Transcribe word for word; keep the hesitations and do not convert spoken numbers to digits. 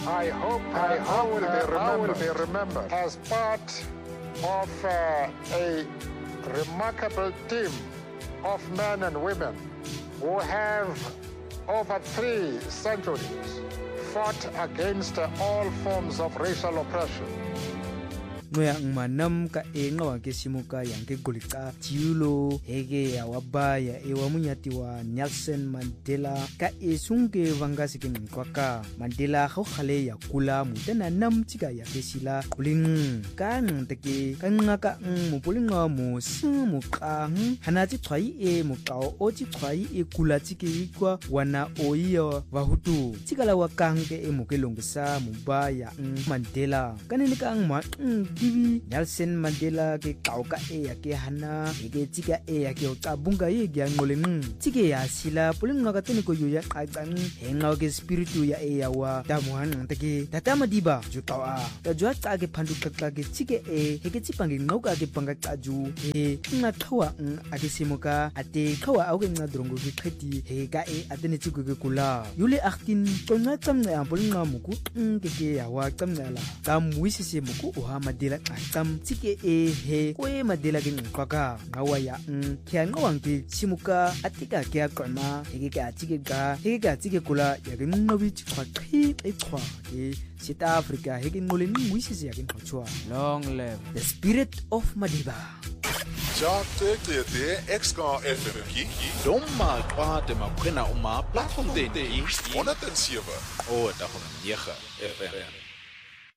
I hope I hope will be remembered, will be remembered as part of uh, a remarkable team of men and women who have over three centuries fought against all forms of racial oppression. Ngoyang manam ka e ngawa ke simuka yang ke gulika jiulo hege ya wabaya e wamunyati wa Nelson Mandela ka e sungke vangasi ke nkwaka Mandela go khale ya kula mutana nam tsika ya ke sila kuling ka nteke ka ngaka mo pulinga mo simu ka hanati tshwai e mo kao o tsi tshwai e kula tsike kwa wana oiyo vahutu tsikala wa kanke e mo ke longisa mubaya Mandela kanene ka ngma Nelson Mandela ke kauka e ya ke hana ke tsika e ya ke utabunga ye ya ngoleng tsike ya sila pulinga ka tene ko yo ya qaqang henga ke spiritu ya e ya wa tamuhan take tatama diba jutawa ta jwa tsa ke phandu qaqqa ke tsike e ke tsipange ngauka ke panga qaju e nga qhawa a ke semoka ate qhawa a ke nga drongo ke qheti he ka e atene tsiku ke kula yule achtin tonna tsamna pulinga muku ke ke ya wa tsamnala tamwisi se muku o ha Mandela tam tsike e he kwe Mandela ke nqaka ngawa ya n kya ngawang ke simuka atika ke aqama he ke atike ga he ke atike kula ya ke ngobi tshwa qhi e tshwa ke South Africa he ke ngole ngwisise ya ke nqotshwa long live the spirit of Madiba. Ja te X K F M ki Domma kwate makwena uma platform de honderd en sewe o da negen F M